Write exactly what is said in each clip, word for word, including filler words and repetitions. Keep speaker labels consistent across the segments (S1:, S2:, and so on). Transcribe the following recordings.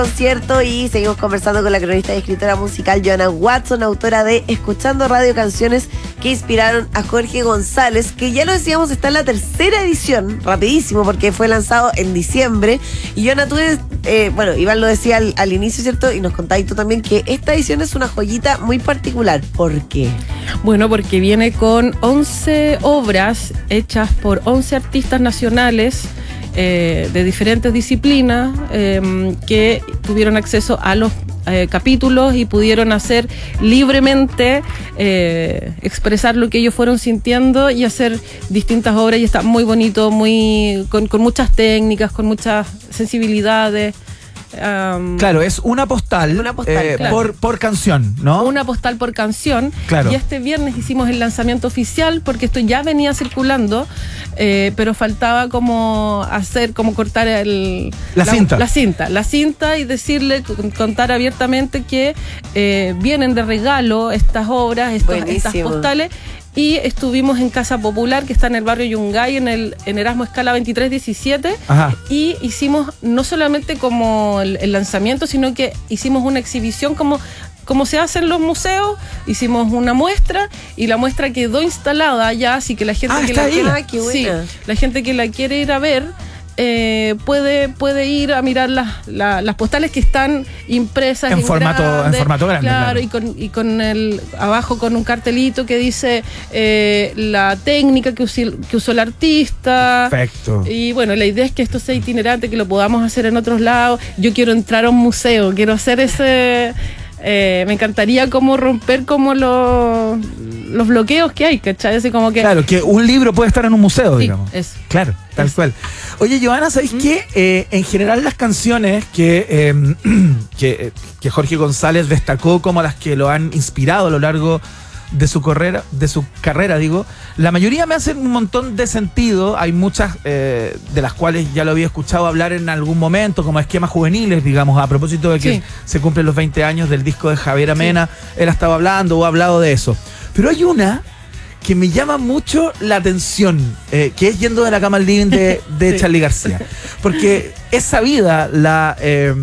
S1: Concierto y seguimos conversando con la cronista y escritora musical Johanna Watson, autora de Escuchando Radio, canciones que inspiraron a Jorge González, que ya lo decíamos, está en la tercera edición, rapidísimo porque fue lanzado en diciembre. Y Johanna, tú, eh, bueno, Iván lo decía al, al inicio, ¿cierto? Y nos contáis tú también que esta edición es una joyita muy particular. ¿Por qué?
S2: Bueno, porque viene con once obras hechas por once artistas nacionales Eh, de diferentes disciplinas eh, que tuvieron acceso a los eh, capítulos y pudieron hacer libremente eh, expresar lo que ellos fueron sintiendo y hacer distintas obras, y está muy bonito, muy con, con muchas técnicas, con muchas sensibilidades. Um,
S3: claro, es una postal,
S1: una postal
S3: eh,
S1: claro.
S3: por, por canción, ¿no?
S2: Una postal por canción.
S3: Claro.
S2: Y este viernes hicimos el lanzamiento oficial porque esto ya venía circulando, eh, pero faltaba como hacer, como cortar el,
S3: la, la cinta.
S2: La cinta, la cinta y decirle, contar abiertamente que eh, vienen de regalo estas obras, estos, estas postales. Y estuvimos en Casa Popular, que está en el barrio Yungay, en el en Erasmo Escala veintitrés diecisiete.
S3: Ajá.
S2: Y hicimos no solamente como el, el lanzamiento, sino que hicimos una exhibición como, como se hace en los museos. Hicimos una muestra y la muestra quedó instalada allá, así que la gente
S3: ah,
S2: que
S3: está
S2: la
S3: ahí.
S2: quiere,
S1: ah, qué buena.
S2: sí, la gente que la quiere ir a ver Eh, puede, puede ir a mirar las, la, las postales que están impresas
S3: en,
S2: en,
S3: formato,
S2: grande,
S3: en formato grande.
S2: Claro,
S3: claro.
S2: y con, y con el abajo con un cartelito que dice eh, la técnica que usó, que usó el artista.
S3: Perfecto.
S2: Y bueno, la idea es que esto sea itinerante, que lo podamos hacer en otros lados. Yo quiero entrar a un museo, quiero hacer ese... Eh, me encantaría como romper como los, los bloqueos que hay, ¿cachai? Así como que...
S3: Claro, que un libro puede estar en un museo,
S2: sí,
S3: digamos.
S2: Eso.
S3: Claro, tal
S2: eso.
S3: cual. Oye, Johanna, ¿sabéis
S2: ¿Mm?
S3: qué? Eh, en general las canciones que, eh, que, que Jorge González destacó como las que lo han inspirado a lo largo de su carrera, de su carrera, digo, la mayoría me hacen un montón de sentido. Hay muchas eh, de las cuales ya lo había escuchado hablar en algún momento, como esquemas juveniles, digamos, a propósito de que
S2: sí.
S3: se cumplen los veinte años del disco de Javier Amena. Sí. Él ha estado hablando o ha hablado de eso. Pero hay una que me llama mucho la atención, eh, que es Yendo de la cama al living de, de sí. Charly García. Porque es sabida la... Eh,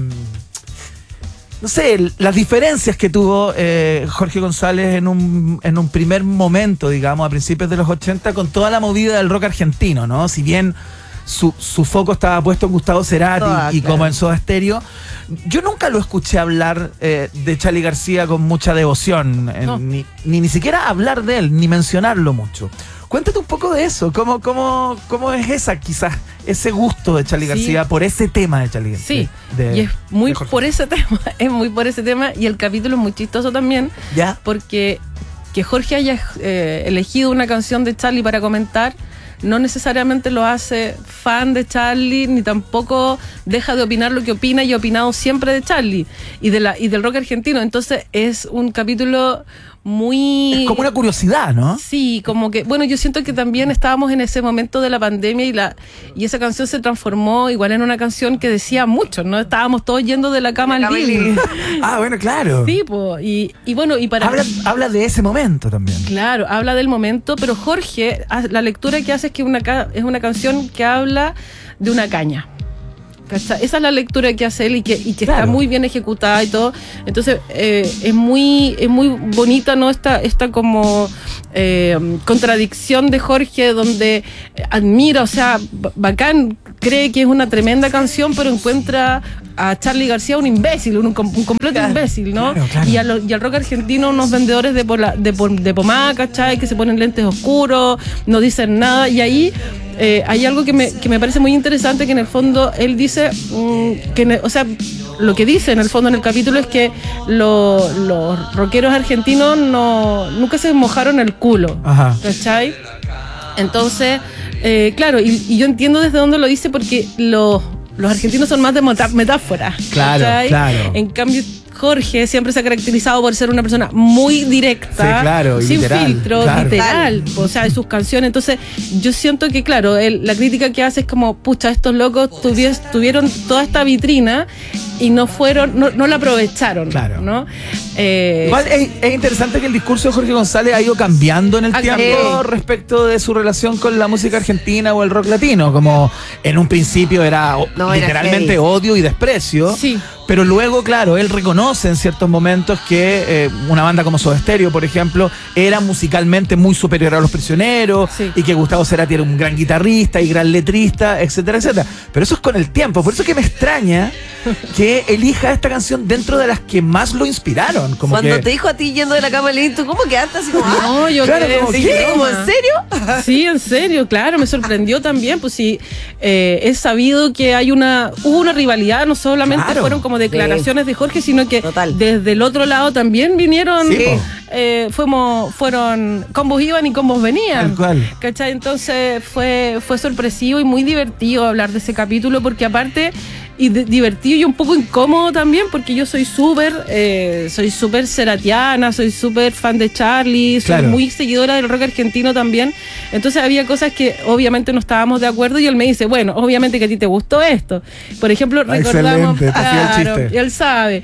S3: no sé, las diferencias que tuvo eh, Jorge González en un, en un primer momento, digamos, a principios de los ochenta, con toda la movida del rock argentino, ¿no? Si bien su, su foco estaba puesto en Gustavo Cerati oh, y claro. como en Soda Stereo, yo nunca lo escuché hablar eh, de Charly García con mucha devoción, eh, no. ni, ni ni siquiera hablar de él, ni mencionarlo mucho. Cuéntate un poco de eso, ¿cómo, cómo, cómo es esa quizás, ese gusto de Charly García sí. por ese tema de Charly García?
S2: Sí,
S3: de,
S2: y es muy por ese tema, es muy por ese tema, y el capítulo es muy chistoso también,
S3: ¿ya?
S2: Porque que Jorge haya eh, elegido una canción de Charly para comentar, no necesariamente lo hace fan de Charly, ni tampoco deja de opinar lo que opina y ha opinado siempre de Charly y, de la, y del rock argentino. Entonces es un capítulo muy...
S3: Es como una curiosidad, ¿no?
S2: Sí, como que... Bueno, yo siento que también estábamos en ese momento de la pandemia y la y esa canción se transformó igual en una canción que decía mucho, ¿no? Estábamos todos yendo de la cama al living.
S3: Ah, bueno, claro.
S2: Sí, pues. Y, y bueno, y para...
S3: Habla, habla de ese momento también.
S2: Claro, habla del momento, pero Jorge, la lectura que hace es que una, es una canción que habla de una caña. ¿Cachai? Esa es la lectura que hace él y que, y que claro. está muy bien ejecutada y todo. Entonces eh, es muy es muy bonita, ¿no? Esta, esta como eh, contradicción de Jorge, donde admira, o sea, bacán, cree que es una tremenda canción, pero encuentra a Charly García un imbécil, un, un completo claro. imbécil, ¿no?
S3: Claro, claro.
S2: Y, a lo, y al rock argentino unos vendedores de, pola, de, de pomada, ¿cachai? Que se ponen lentes oscuros, no dicen nada, y ahí... Eh, hay algo que me, que me parece muy interesante, que en el fondo él dice, mmm, que, o sea, lo que dice en el fondo en el capítulo es que lo, los rockeros argentinos no, nunca se mojaron el culo,
S3: Ajá.
S2: ¿cachai? Entonces, eh, claro, y, y yo entiendo desde dónde lo dice, porque los, los argentinos son más de metáfora,
S3: claro,
S2: ¿cachai?
S3: Claro.
S2: En cambio, Jorge siempre se ha caracterizado por ser una persona muy directa,
S3: sí, claro,
S2: sin
S3: literal,
S2: filtro,
S3: claro.
S2: literal, o sea, de sus canciones. Entonces, yo siento que, claro, él, la crítica que hace es como, pucha, estos locos tuvies, tuvieron toda esta vitrina y no fueron, no, no la aprovecharon,
S3: claro.
S2: ¿no? Eh,
S3: Igual es, es interesante que el discurso de Jorge González ha ido cambiando en el tiempo cambiado. respecto de su relación con la música argentina o el rock latino, como en un principio era no, literalmente era odio y desprecio.
S2: Sí.
S3: Pero luego, claro, él reconoce en ciertos momentos que eh, una banda como Soda Stereo, por ejemplo, era musicalmente muy superior a Los Prisioneros,
S2: Sí.
S3: y que Gustavo Cerati era un gran guitarrista y gran letrista, etcétera, etcétera. Pero eso es con el tiempo. Por eso que me extraña que elija esta canción dentro de las que más lo inspiraron. Como
S1: Cuando
S3: que,
S1: te dijo a ti yendo de la cama, Lin, ¿tú cómo quedaste así como, ah,
S2: No, yo
S3: Claro,
S2: quedé
S3: como,
S2: así,
S3: ¿qué?
S1: ¿cómo,
S2: broma.
S1: en serio?
S2: Sí, en serio, claro, me sorprendió también, pues sí, eh, es sabido que hay una, hubo una rivalidad, no solamente
S3: Claro.
S2: fueron como declaraciones de Jorge, sino que
S1: Total.
S2: desde el otro lado también vinieron,
S3: Sí, po.
S2: eh, fuimos, fueron, combos iban y combos venían.
S3: Tal cual.
S2: ¿Cachai? Entonces fue, fue sorpresivo y muy divertido hablar de ese capítulo, porque aparte, y de- divertido y un poco incómodo también, porque yo soy súper, eh, soy súper ceratiana, soy súper fan de Charlie, soy
S3: Claro.
S2: muy seguidora del rock argentino también. Entonces había cosas que obviamente no estábamos de acuerdo y él me dice, bueno, obviamente que a ti te gustó esto. Por ejemplo,
S3: Ah,
S2: recordamos,
S3: excelente, te hacía el chiste.
S2: y él sabe.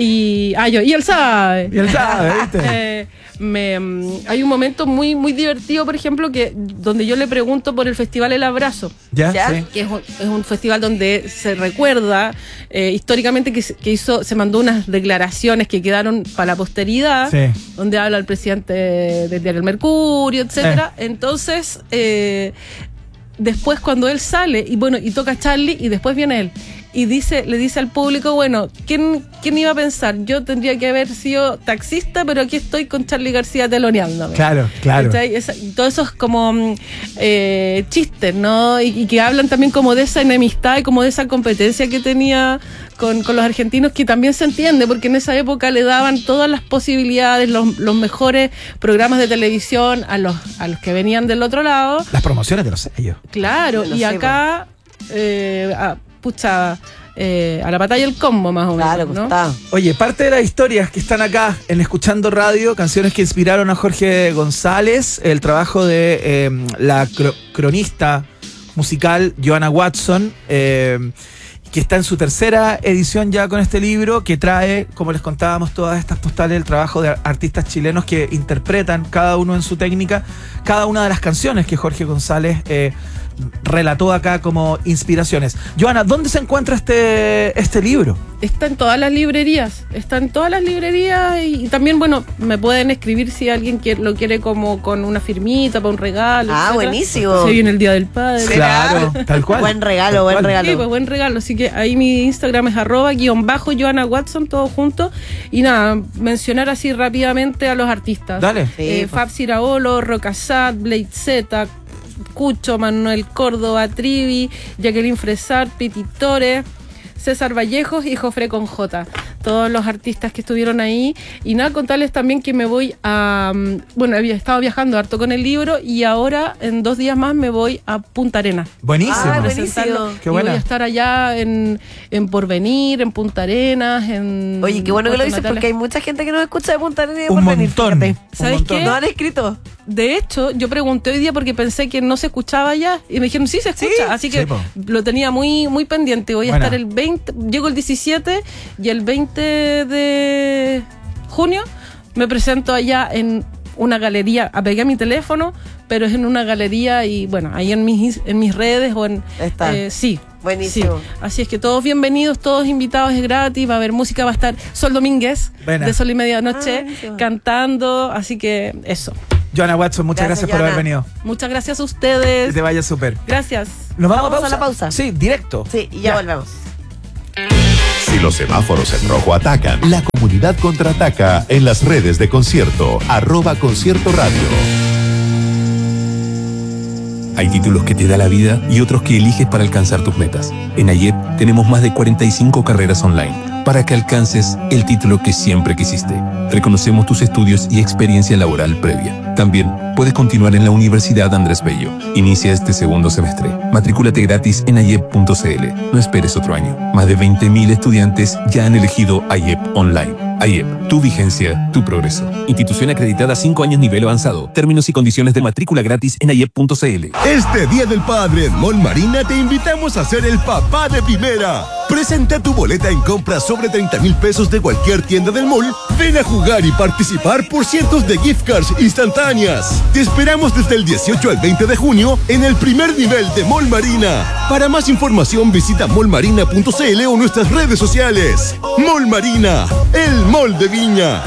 S2: Y, ah, yo, y él sabe.
S3: Y él sabe, ¿viste?
S2: Eh, me, mm, hay un momento muy, muy divertido, por ejemplo, que donde yo le pregunto por el Festival El Abrazo,
S3: ¿Ya?
S1: ¿Ya?
S3: Sí.
S2: que es un, es un festival donde se recuerda eh, históricamente que, se- que hizo, se mandó unas declaraciones que quedaron para la posteridad,
S3: Sí.
S2: donde habla el presidente del diario El Mercurio, etcétera. Entonces, eh, después cuando él sale y bueno, y toca Charlie y después viene él y dice, le dice al público, bueno, ¿quién, quién iba a pensar? Yo tendría que haber sido taxista, pero aquí estoy con Charlie García teloneándome.
S3: Claro, claro.
S2: ¿Cachai? Esa- y todos esos como mm, eh, chistes, ¿no? Y, y que hablan también como de esa enemistad y como de esa competencia que tenía con, con los argentinos, que también se entiende, porque en esa época le daban todas las posibilidades, los, los mejores programas de televisión a los, a los que venían del otro lado.
S3: Las promociones de los sellos.
S2: Claro,
S1: Lo
S2: y
S1: sé,
S2: acá, eh, a, pucha, eh, a la batalla del combo más o menos,
S1: Claro, pues
S2: ¿no?
S1: está.
S3: Oye, parte de las historias que están acá en Escuchando Radio, canciones que inspiraron a Jorge González, el trabajo de eh, la cro- cronista musical Joanna Watson, eh, que está en su tercera edición ya con este libro, que trae, como les contábamos, todas estas postales, el trabajo de artistas chilenos que interpretan, cada uno en su técnica, cada una de las canciones que Jorge González eh, relató acá como inspiraciones. Joanna, ¿dónde se encuentra este, este libro?
S2: Está en todas las librerías, está en todas las librerías y, y también, bueno, me pueden escribir si alguien quiere, lo quiere como con una firmita para un regalo.
S1: Ah,
S2: etcétera.
S1: buenísimo.
S2: Se viene el Día del Padre.
S3: Claro, tal cual.
S1: Buen regalo,
S3: Tal
S1: buen
S3: cual.
S1: regalo.
S2: Sí, pues buen regalo. Así que ahí mi Instagram es arroba guión bajo Joanna Watson, todo junto. Y nada, mencionar así rápidamente a los artistas.
S3: Dale.
S1: Sí,
S2: Eh,
S1: pues.
S2: Fab Ciraolo, Rocasat, Blade Z, Cucho, Manuel Córdoba, Trivi, Jacqueline Fresar, Piti Torres, César Vallejos y Jofre con J. Todos los artistas que estuvieron ahí. Y nada, contarles también que me voy a... um, Bueno, había estado viajando harto con el libro y ahora en dos días más me voy a Punta Arenas.
S3: Buenísimo.
S1: Ah,
S2: Presentarlo.
S1: buenísimo.
S3: Qué
S2: Y
S3: buena.
S2: voy a estar allá en, en Porvenir, en Punta Arenas, en...
S1: Oye, qué bueno que lo
S2: Puerto
S1: dices
S2: Natales.
S1: porque hay mucha gente que nos escucha de Punta Arenas y de
S3: Un
S1: Porvenir,
S3: montón.
S1: fíjate.
S3: Un
S2: ¿Sabes
S3: montón.
S2: qué?
S1: ¿No han escrito?
S2: De hecho, yo pregunté hoy día porque pensé que no se escuchaba ya y me dijeron, sí, se escucha.
S1: Sí.
S2: Así que
S3: Sí, po.
S2: lo tenía muy muy pendiente. Voy a
S3: Buena.
S2: estar el veinte, llego el diecisiete y el veinte de junio me presento allá en una galería. Apegué mi teléfono, pero es en una galería y bueno, ahí en mis, en mis redes o en...
S1: Está.
S2: eh, sí.
S1: Buenísimo.
S2: Sí. Así es que todos bienvenidos, todos invitados, es gratis, va a haber música, va a estar Sol Domínguez
S3: Buena.
S2: de Sol y Medianoche
S1: Ah, buenísimo.
S2: cantando, así que eso.
S3: Joanna Watson, muchas
S1: Gracias,
S3: gracias, por haber
S1: Joanna.
S3: venido.
S2: Muchas gracias a
S3: Que
S2: ustedes.
S3: te vaya súper.
S2: Gracias.
S3: ¿Nos vamos,
S1: Vamos
S3: a, pausa?
S1: a la pausa.
S3: Sí, directo.
S1: Sí, y ya, volvemos.
S4: Si los semáforos en rojo atacan, la comunidad contraataca en las redes de Concierto, arroba Concierto Radio.
S5: Hay títulos que te da la vida y otros que eliges para alcanzar tus metas. En AYEP tenemos más de cuarenta y cinco carreras online para que alcances el título que siempre quisiste. Reconocemos tus estudios y experiencia laboral previa. También puedes continuar en la Universidad Andrés Bello. Inicia este segundo semestre. Matricúlate gratis en ayep punto c l. No esperes otro año. Más de veinte mil estudiantes ya han elegido AYEP Online. A I E P, tu vigencia, tu progreso. Institución acreditada cinco años nivel avanzado. Términos y condiciones de matrícula gratis en I E P punto C L.
S6: Este Día del Padre en Mall Marina te invitamos a ser el papá de primera. Presenta tu boleta en compras sobre treinta mil pesos de cualquier tienda del mall. Ven a jugar y participar por cientos de gift cards instantáneas. Te esperamos desde el dieciocho al veinte de junio en el primer nivel de Mall Marina. Para más información visita mall marina punto C L o nuestras redes sociales. Mall Marina, el mall de Viña.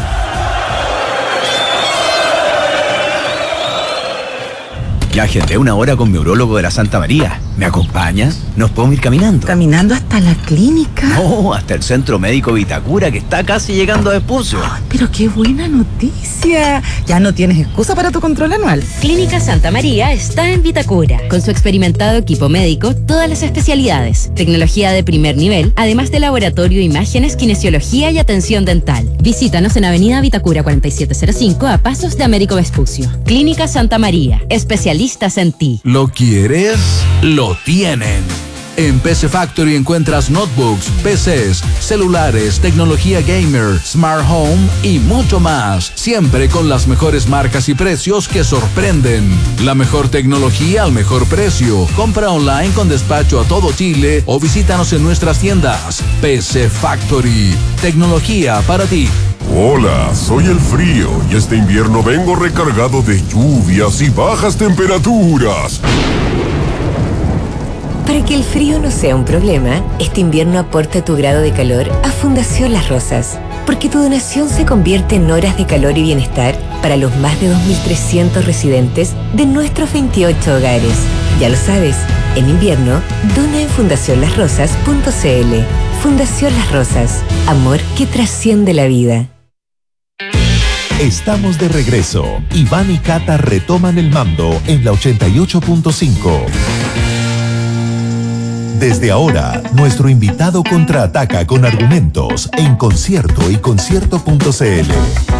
S7: Ya agendé una hora con mi urólogo de la Santa María. ¿Me acompañas? ¿Nos podemos ir caminando?
S8: ¿Caminando hasta la clínica?
S7: No, hasta el Centro Médico Vitacura, que está casi llegando a Vespucio.
S8: Ay, pero qué buena noticia. Ya no tienes excusa para tu control anual.
S9: Clínica Santa María está en Vitacura. Con su experimentado equipo médico, todas las especialidades, tecnología de primer nivel, además de laboratorio, imágenes, kinesiología y atención dental. Visítanos en Avenida Vitacura cuarenta y siete cero cinco a pasos de Américo Vespucio. Clínica Santa María, especialistas en ti.
S10: ¿Lo quieres? Lo tienen. En P C Factory encuentras notebooks, P Cs, celulares, tecnología gamer, smart home y mucho más. Siempre con las mejores marcas y precios que sorprenden. La mejor tecnología al mejor precio. Compra online con despacho a todo Chile o visítanos en nuestras tiendas. P C Factory. Tecnología para ti.
S11: Hola, soy el frío y este invierno vengo recargado de lluvias y bajas temperaturas.
S12: Para que el frío no sea un problema, este invierno aporta tu grado de calor a Fundación Las Rosas, porque tu donación se convierte en horas de calor y bienestar para los más de dos mil trescientos residentes de nuestros veintiocho hogares. Ya lo sabes, en invierno, dona en fundación las rosas punto c l. Fundación Las Rosas, amor que trasciende la vida.
S4: Estamos de regreso. Iván y Cata retoman el mando en la ochenta y ocho punto cinco. Desde ahora, nuestro invitado contraataca con argumentos en Concierto y Concierto punto c l.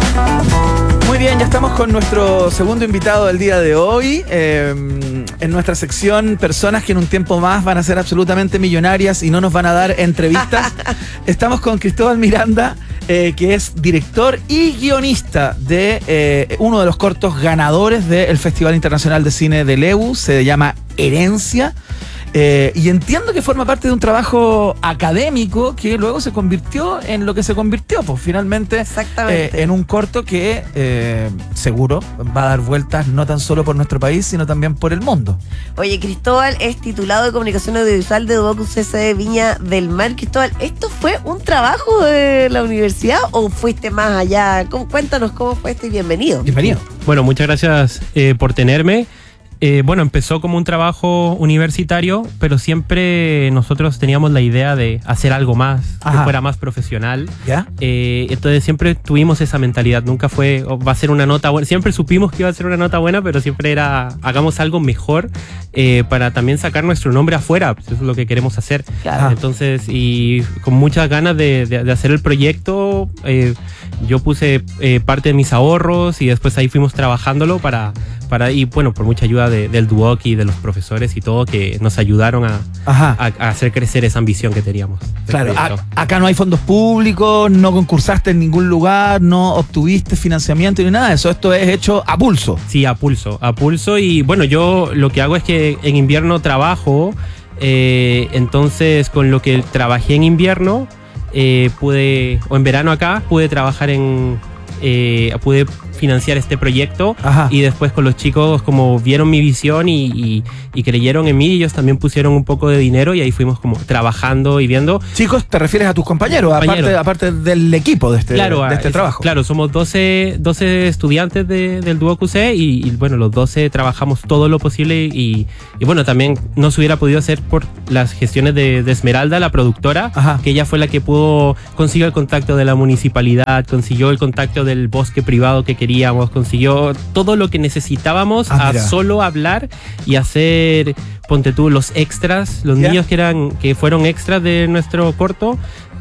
S3: Muy bien, ya estamos con nuestro segundo invitado del día de hoy. Eh, en nuestra sección, personas que en un tiempo más van a ser absolutamente millonarias y no nos van a dar entrevistas. Estamos con Cristóbal Miranda, eh, que es director y guionista de eh, uno de los cortos ganadores del Festival Internacional de Cine de Lebu. Se llama Herencia. Eh, y entiendo que forma parte de un trabajo académico que luego se convirtió en lo que se convirtió, pues finalmente eh, en un corto que eh, seguro va a dar vueltas no tan solo por nuestro país, sino también por el mundo.
S1: Oye, Cristóbal es titulado de Comunicación Audiovisual de Duoc U C S D Viña del Mar. Cristóbal, ¿esto fue un trabajo de la universidad o fuiste más allá? ¿Cómo, cuéntanos cómo fue esto y bienvenido.
S3: Bienvenido.
S13: Bueno, muchas gracias eh, por tenerme. Eh, bueno, empezó como un trabajo universitario, pero siempre nosotros teníamos la idea de hacer algo más, Ajá. que fuera más profesional.
S3: ¿Ya?
S13: Eh, entonces siempre tuvimos esa mentalidad, nunca fue, oh, va a ser una nota buena, siempre supimos que iba a ser una nota buena, pero siempre era, hagamos algo mejor eh, para también sacar nuestro nombre afuera, pues eso es lo que queremos hacer.
S1: Claro.
S13: Entonces, y con muchas ganas de, de, de hacer el proyecto, eh, yo puse eh, parte de mis ahorros y después ahí fuimos trabajándolo para... Para, y bueno, por mucha ayuda de, del Duoc y de los profesores y todo que nos ayudaron a, a, a hacer crecer esa ambición que teníamos.
S3: Claro, a, acá no hay fondos públicos, no concursaste en ningún lugar, no obtuviste financiamiento ni nada de eso. Esto es hecho a pulso.
S13: Sí, a pulso, a pulso. Y bueno, yo lo que hago es que en invierno trabajo, eh, entonces con lo que trabajé en invierno, eh, pude, o en verano acá, pude trabajar en, eh, pude financiar este proyecto. Ajá. Y después con los chicos como vieron mi visión y, y, y creyeron en mí, ellos también pusieron un poco de dinero y ahí fuimos como trabajando y viendo.
S3: Chicos, ¿te refieres a tus compañeros? compañeros. Aparte, aparte del equipo de este,
S13: claro,
S3: de este
S13: es,
S3: trabajo.
S13: Claro, somos doce, doce estudiantes de, del Duoc U C y, y bueno, los doce trabajamos todo lo posible y, y bueno, también no se hubiera podido hacer por las gestiones de, de Esmeralda, la productora, Ajá. que ella fue la que pudo, consiguió el contacto de la municipalidad, consiguió el contacto del bosque privado que queríamos, consiguió todo lo que necesitábamos ah, a mira. solo hablar y hacer, ponte tú, los extras, los ¿Ya? niños que eran que fueron extras de nuestro corto,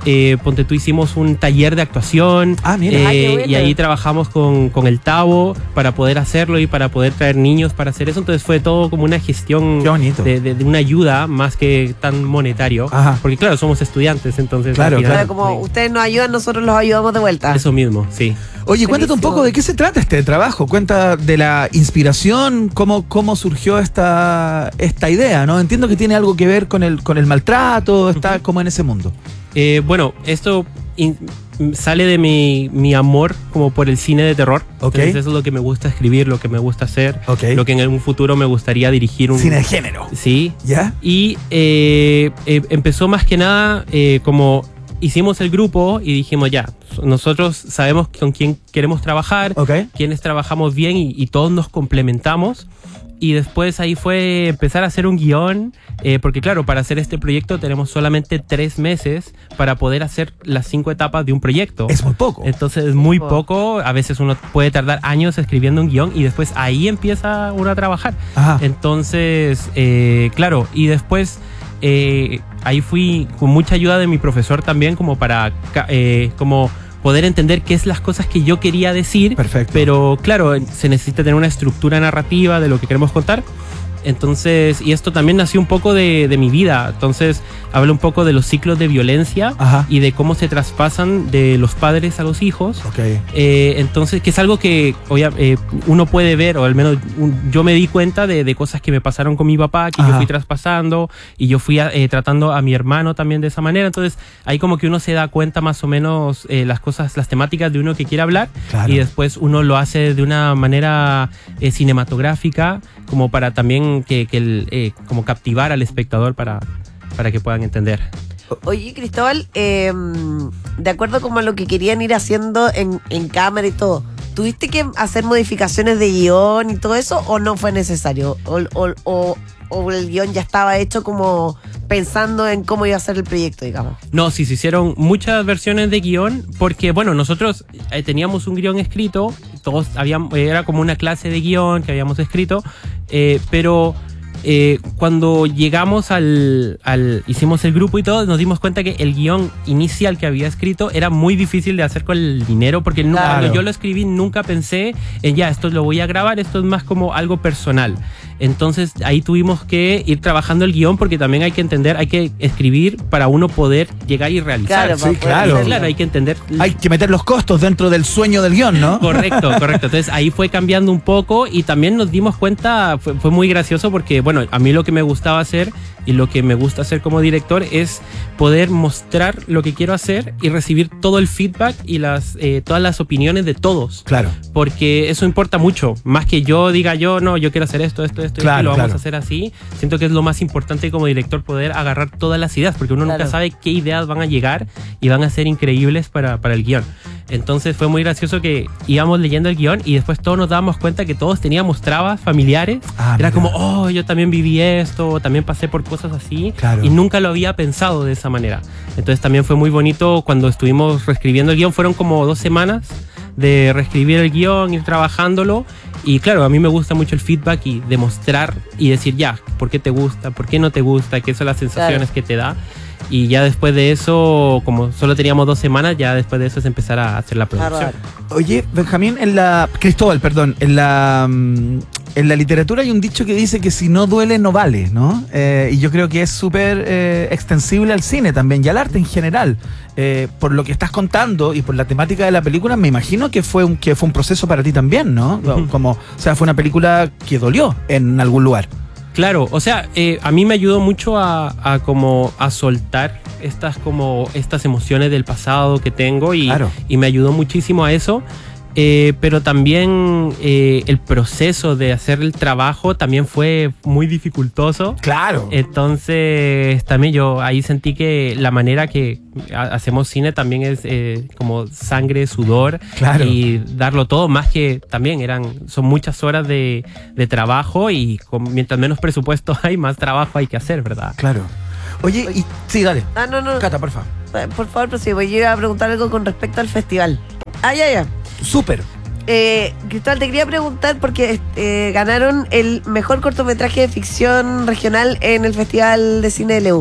S13: eh, ponte tú, hicimos un taller de actuación.
S3: Ah, mira.
S13: eh,
S1: Ah, qué bueno.
S13: Y ahí trabajamos con, con el Tavo para poder hacerlo y para poder traer niños para hacer eso. Entonces fue todo como una gestión
S3: Qué bonito.
S13: de, de, de una ayuda más que tan monetario.
S3: Ajá.
S13: Porque claro, somos estudiantes, entonces...
S3: Claro,
S13: al final,
S1: Claro, como
S13: sí.
S1: ustedes nos ayudan, nosotros los ayudamos de vuelta.
S13: Eso mismo, sí.
S3: Oye, cuéntate un poco de qué se trata este trabajo. Cuenta de la inspiración, cómo, cómo surgió esta, esta idea, ¿no? Entiendo que tiene algo que ver con el, con el maltrato, está como en ese mundo.
S13: Eh, bueno, esto in- sale de mi, mi amor como por el cine de terror.
S3: Ok.
S13: Entonces eso es lo que me gusta escribir, lo que me gusta hacer,
S3: Ok.
S13: lo que en un futuro me gustaría dirigir un...
S3: Cine de género.
S13: Sí.
S3: ¿Ya?
S13: Y eh, eh, empezó más que nada eh, como hicimos el grupo y dijimos ya, nosotros sabemos con quién queremos trabajar,
S3: Ok.
S13: quiénes trabajamos bien y, y todos nos complementamos. Y después ahí fue empezar a hacer un guión, eh, porque claro, para hacer este proyecto tenemos solamente tres meses para poder hacer las cinco etapas de un proyecto.
S3: Es muy poco.
S13: Entonces es muy poco, a veces uno puede tardar años escribiendo un guión y después ahí empieza uno a trabajar.
S3: Ajá.
S13: Entonces, eh, claro, y después eh, ahí fui con mucha ayuda de mi profesor también como para... ca- eh, como poder entender qué es las cosas que yo quería decir.
S3: Perfecto.
S13: Pero claro, se necesita tener una estructura narrativa de lo que queremos contar. Entonces, y esto también nació un poco de, de mi vida. Entonces, habla un poco de los ciclos de violencia.
S3: Ajá.
S13: Y de cómo se traspasan de los padres a los hijos.
S3: Ok.
S13: Eh, entonces, que es algo que obvia- eh, uno puede ver, o al menos un- yo me di cuenta de, de cosas que me pasaron con mi papá, que
S3: Ajá.
S13: yo fui traspasando, y yo fui eh, tratando a mi hermano también de esa manera. Entonces, ahí como que uno se da cuenta más o menos eh, las cosas, las temáticas de uno que quiere hablar,
S3: Claro.
S13: y después uno lo hace de una manera eh, cinematográfica, como para también que, que el, eh, como captivar al espectador para, para que puedan entender.
S1: Oye, Cristóbal, eh, de acuerdo como a lo que querían ir haciendo en, en cámara y todo, ¿tuviste que hacer modificaciones de guión y todo eso o no fue necesario? ¿O, o, o, o el guión ya estaba hecho como pensando en cómo iba a ser el proyecto, digamos?
S13: No, sí, se hicieron muchas versiones de guión porque, bueno, nosotros eh, teníamos un guión escrito, todos habíamos, era como una clase de guión que habíamos escrito, eh, pero eh, cuando llegamos al, al, hicimos el grupo y todo, nos dimos cuenta que el guión inicial que había escrito era muy difícil de hacer con el dinero porque nu-
S3: Claro.
S13: cuando yo lo escribí nunca pensé en ya, esto lo voy a grabar, esto es más como algo personal. Entonces ahí tuvimos que ir trabajando el guión porque también hay que entender, hay que escribir para uno poder llegar y realizar.
S1: Claro, para
S3: Sí,
S1: poder
S3: claro.
S1: hacerlo.
S13: Claro, hay que entender.
S3: Hay que meter los costos dentro del sueño del guión, ¿no?
S13: Correcto, correcto. Entonces ahí fue cambiando un poco y también nos dimos cuenta, fue, fue muy gracioso porque, bueno, a mí lo que me gustaba hacer y lo que me gusta hacer como director es poder mostrar lo que quiero hacer y recibir todo el feedback y las eh, todas las opiniones de todos.
S3: Claro.
S13: Porque eso importa mucho. Más que yo diga yo, no, yo quiero hacer esto, esto, esto,
S3: Claro,
S13: esto, y lo vamos
S3: claro.
S13: a hacer así. Siento que es lo más importante como director poder agarrar todas las ideas, porque uno
S1: Claro.
S13: nunca sabe qué ideas van a llegar y van a ser increíbles para, para el guión. Entonces fue muy gracioso que íbamos leyendo el guión y después todos nos dábamos cuenta que todos teníamos trabas familiares.
S3: Ah,
S13: Era
S3: mira.
S13: como, oh, yo también viví esto, también pasé por cosas así.
S3: Claro.
S13: Y nunca lo había pensado de esa manera. Entonces también fue muy bonito cuando estuvimos reescribiendo el guión. Fueron como dos semanas de reescribir el guión, ir trabajándolo. Y claro, a mí me gusta mucho el feedback y demostrar y decir ya, ¿por qué te gusta? ¿Por qué no te gusta? ¿Qué son las sensaciones
S1: Claro.
S13: que te da? Y ya después de eso, como solo teníamos dos semanas, ya después de eso es empezar a hacer la producción.
S3: Oye, Benjamín, en la. Cristóbal, perdón, en la. mm, En la literatura hay un dicho que dice que si no duele, no vale, ¿no? Eh, y yo creo que es súper eh, extensible al cine también y al arte en general. Eh, por lo que estás contando y por la temática de la película, me imagino que fue un, que fue un proceso para ti también, ¿no? Como, o sea, fue una película que dolió en algún lugar.
S13: Claro, o sea, eh, a mí me ayudó mucho a, a como a soltar estas como estas emociones del pasado que tengo y,
S3: Claro.
S13: y me ayudó muchísimo a eso. Eh, pero también eh, el proceso de hacer el trabajo también fue muy dificultoso.
S3: Claro.
S13: Entonces también yo ahí sentí que la manera que ha- hacemos cine también es eh, como sangre, sudor
S3: Claro.
S13: y darlo todo, más que también eran son muchas horas de, de trabajo y con, mientras menos presupuesto hay, más trabajo hay que hacer, ¿verdad?
S3: Claro. Oye, y, sí, dale.
S1: Ah, no, no.
S3: Cata, por favor.
S1: Eh, Por favor, pero sí, voy a ir a preguntar algo con respecto al festival. Ah, ya, ya.
S3: Súper.
S1: Eh, Cristóbal, te quería preguntar porque eh, ganaron el mejor cortometraje de ficción regional en el Festival de Cine de L U.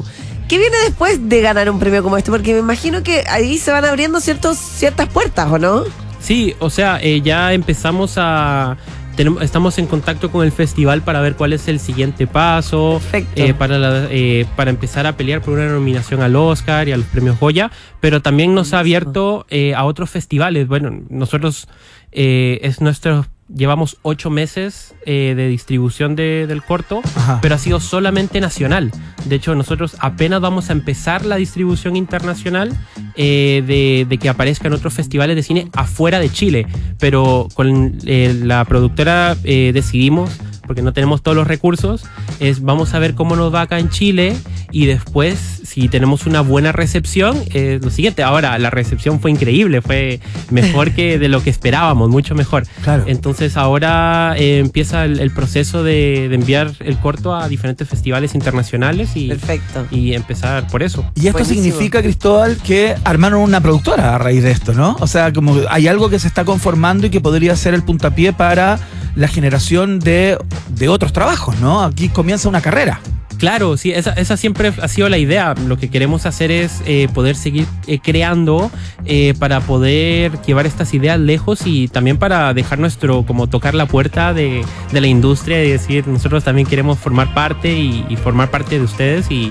S1: ¿Qué viene después de ganar un premio como este? Porque me imagino que ahí se van abriendo ciertos, ciertas puertas, ¿o no?
S13: Sí, o sea, eh, ya empezamos a... Tenemos, estamos en contacto con el festival para ver cuál es el siguiente paso, eh, para, la, eh, para empezar a pelear por una nominación al Oscar y a los premios Goya, pero también nos ha abierto eh, a otros festivales. Bueno, nosotros eh, es nuestro... Llevamos ocho meses eh, de distribución de, del corto, Ajá. pero ha sido solamente nacional. De hecho, nosotros apenas vamos a empezar la distribución internacional eh, de, de que aparezca en otros festivales de cine afuera de Chile. Pero con eh, la productora eh, decidimos, porque no tenemos todos los recursos, es vamos a ver cómo nos va acá en Chile y después, si tenemos una buena recepción, eh, lo siguiente. Ahora, la recepción fue increíble, fue mejor que de lo que esperábamos, mucho mejor. Claro. Entonces ahora eh, empieza el, el proceso de, de enviar el corto a diferentes festivales internacionales y,
S1: Perfecto.
S13: y empezar por eso.
S3: Y esto Buenísimo. Significa, Cristóbal, que armaron una productora a raíz de esto, ¿no? O sea, como hay algo que se está conformando y que podría ser el puntapié para la generación de, de otros trabajos, ¿no? Aquí comienza una carrera.
S13: Claro, sí, esa, esa siempre ha sido la idea. Lo que queremos hacer es eh, poder seguir eh, creando eh, para poder llevar estas ideas lejos y también para dejar nuestro, como tocar la puerta de, de la industria y decir, nosotros también queremos formar parte y, y formar parte de ustedes y,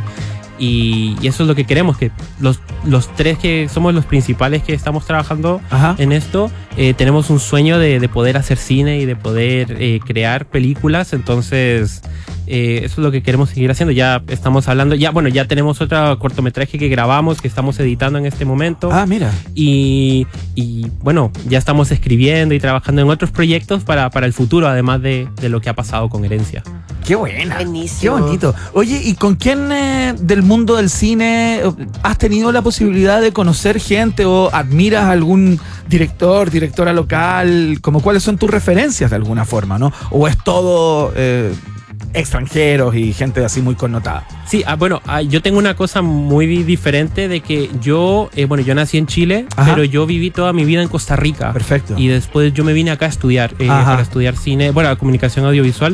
S13: y, y eso es lo que queremos, que los, los tres que somos los principales que estamos trabajando Ajá. en esto, eh, tenemos un sueño de, de poder hacer cine y de poder eh, crear películas, entonces... Eh, eso es lo que queremos seguir haciendo. Ya estamos hablando, ya bueno, ya tenemos otro cortometraje que grabamos, que estamos editando en este momento.
S3: Ah, mira.
S13: Y, y bueno, ya estamos escribiendo y trabajando en otros proyectos para, para el futuro, además de, de lo que ha pasado con Herencia.
S3: Qué buena.
S1: Buenísimo.
S3: Qué bonito. Oye, ¿y con quién eh, del mundo del cine has tenido la posibilidad de conocer gente o admiras a algún director, directora local? Como cuáles son tus referencias de alguna forma, ¿no? ¿O es todo... Eh, extranjeros y gente así muy connotada?
S13: Sí, ah, bueno, ah, yo tengo una cosa muy diferente de que yo, eh, bueno, yo nací en Chile, Ajá. pero yo viví toda mi vida en Costa Rica.
S3: Perfecto.
S13: Y después yo me vine acá a estudiar, eh, para estudiar cine, bueno, comunicación audiovisual.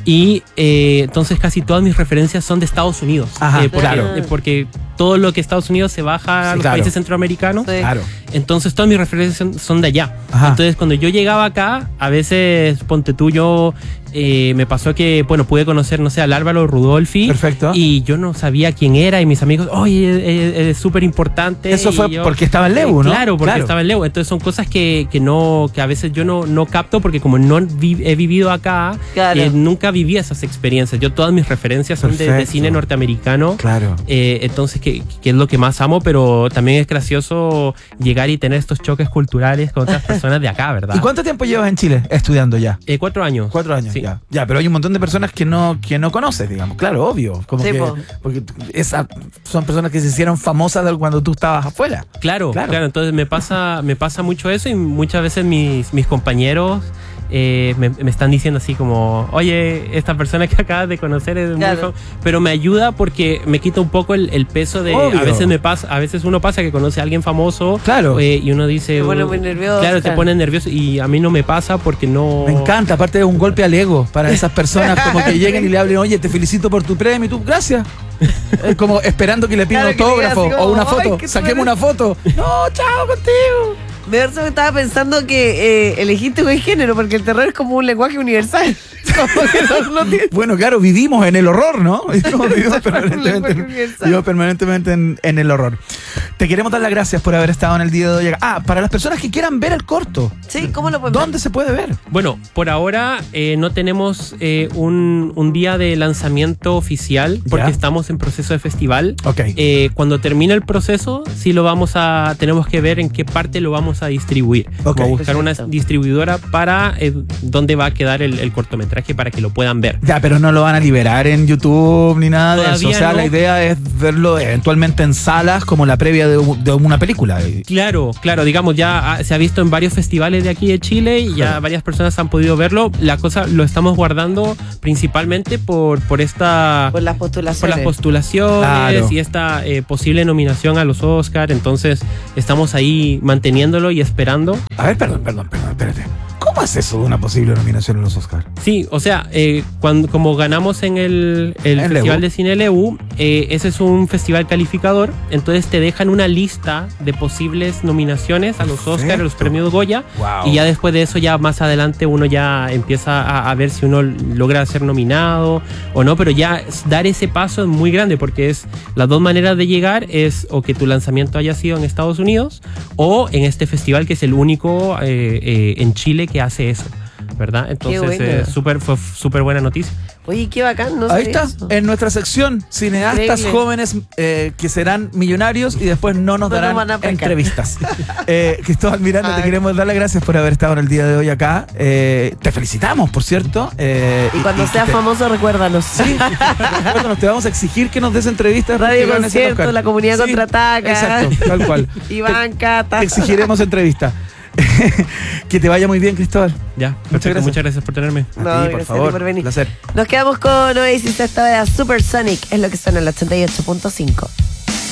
S13: Y eh, entonces casi todas mis referencias son de Estados Unidos.
S3: Ajá,
S13: eh, porque,
S3: claro.
S13: eh, porque todo lo que Estados Unidos se baja sí, a los
S3: claro.
S13: países centroamericanos.
S3: Sí. Claro.
S13: Entonces todas mis referencias son, son de allá.
S3: Ajá.
S13: Entonces cuando yo llegaba acá, a veces, ponte tú, yo eh, me pasó que, bueno, pude conocer, no sé, al Álvaro Rudolfi.
S3: Perfecto.
S13: Y yo no sabía quién era y mis amigos, oye, es súper importante.
S3: Eso fue
S13: yo,
S3: porque estaba en Lebu, ¿no?
S13: Claro, porque
S3: claro.
S13: estaba en Lebu. Entonces son cosas que, que, no, que a veces yo no, no capto porque como no vi, he vivido acá,
S1: claro.
S13: eh, nunca viví esas experiencias. Yo todas mis referencias son de, de cine norteamericano.
S3: Claro.
S13: Eh, entonces, que, que es lo que más amo, pero también es gracioso llegar y tener estos choques culturales con otras personas de acá, ¿verdad?
S3: ¿Y cuánto tiempo llevas en Chile estudiando ya?
S13: Eh, cuatro años.
S3: Cuatro años,
S13: sí.
S3: ya. Ya, pero hay un montón de personas que no, que no conoces, digamos. Claro, obvio. Como
S1: sí,
S3: que,
S1: po.
S3: porque esa, son personas que se hicieron famosas cuando tú estabas afuera.
S13: Claro, claro, claro. Entonces me pasa, me pasa mucho eso y muchas veces mis, mis compañeros eh, me, me están diciendo así como, oye, esta persona que acabas de conocer es claro. muy famosa. Pero me ayuda porque me quita un poco el, el peso de,
S3: obvio.
S13: a veces me pasa, a veces uno pasa que conoce a alguien famoso,
S3: claro.
S13: eh, y uno dice,
S1: te pone muy nervioso.
S13: Claro, te pone nervioso y a mí no me pasa porque no.
S3: Me encanta, aparte es un golpe al ego para esas personas como que lleguen y le hablen, oye, te felicito por tu premio y tú, gracias. Eh, como esperando que le pidan
S1: claro,
S3: autógrafo
S1: como,
S3: o una foto, saquemos una foto. No, chao contigo.
S1: De verdad me estaba pensando que eh, elegiste un género porque el terror es como un lenguaje universal. Como que no, no tiene...
S3: Bueno, claro, vivimos en el horror, ¿no? Vivimos permanentemente, vivimos permanentemente en, en el horror. Te queremos dar las gracias por haber estado en el día de hoy. Ah, para las personas que quieran ver el corto.
S1: Sí, ¿cómo lo pueden
S3: ¿Dónde
S1: ver?
S3: se puede ver?
S13: Bueno, por ahora eh, no tenemos eh, un, un día de lanzamiento oficial porque
S3: ¿Ya?
S13: estamos en proceso de festival.
S3: Ok.
S13: Eh, cuando termine el proceso, sí lo vamos a, tenemos que ver en qué parte lo vamos a distribuir.
S3: Okay.
S13: Como buscar
S1: Perfecto.
S13: una distribuidora para eh, dónde va a quedar el, el cortometraje para que lo puedan ver.
S3: Ya, pero no lo van a liberar en YouTube ni nada
S13: Todavía
S3: de eso. O sea,
S13: no.
S3: la idea es verlo eventualmente en salas como la previa de, de una película.
S13: Claro, claro, digamos, ya ha, se ha visto en varios festivales de aquí de Chile y ya
S3: Claro.
S13: varias personas han podido verlo. La cosa lo estamos guardando principalmente por, por esta...
S1: Por las postulaciones.
S13: Por las postulaciones
S3: Claro.
S13: y esta eh, posible nominación a los Oscar. Entonces estamos ahí manteniéndolo y esperando.
S3: A ver, perdón, perdón, perdón, espérate. ¿Cómo es eso de una posible nominación en los Oscars?
S13: Sí, o sea, eh, cuando, como ganamos en el, el
S3: En
S13: Festival
S3: L U.
S13: de Cine L U, eh, ese es un festival calificador, entonces te dejan una lista de posibles nominaciones a los
S3: Perfecto.
S13: Oscars, a los premios Goya,
S3: Wow.
S13: y ya después de eso, ya más adelante uno ya empieza a, a ver si uno logra ser nominado o no, pero ya dar ese paso es muy grande porque es las dos maneras de llegar es o que tu lanzamiento haya sido en Estados Unidos o en este festival que es el único eh, eh, en Chile que hace eso, ¿verdad? Entonces
S1: bueno.
S13: eh, super, fue súper buena noticia.
S1: Oye, qué bacán, no
S3: Ahí
S1: sé
S3: está,
S1: eso.
S3: en nuestra sección, cineastas
S1: Increíble.
S3: jóvenes eh, que serán millonarios y después no nos
S1: No nos
S3: darán
S1: van a pescar.
S3: entrevistas. eh, Cristóbal Miranda, te
S1: Ay.
S3: queremos dar las gracias por haber estado en el día de hoy acá. Eh, te felicitamos, por cierto. eh,
S1: Y cuando
S3: que
S1: seas
S3: te-
S1: famoso, recuérdanos.
S3: Sí, recuérdanos, te vamos a exigir que nos des entrevistas.
S1: Radio
S3: porque ganes el
S1: Concierto,
S3: Oscar.
S1: La Comunidad
S3: Sí,
S1: Contraataca.
S3: Exacto, tal cual.
S1: Iván Cata.
S3: Te exigiremos entrevistas. Que te vaya muy bien, Cristóbal.
S13: Ya,
S3: Muchas
S13: perfecto,
S3: gracias.
S13: muchas gracias por tenerme.
S3: A
S1: No,
S3: ti, por
S1: gracias a ti
S3: favor.
S1: por venir.
S3: Placer.
S1: Nos quedamos con Oasis, esta hora Supersonic, es lo que suena en el ochenta y ocho punto cinco.